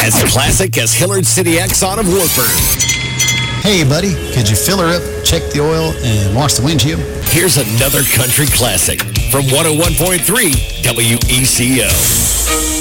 as classic as Hillard City Exxon of Wartburg. Hey, buddy, could you fill her up, check the oil, and wash the windshield? Here's another country classic from 101.3 WECO.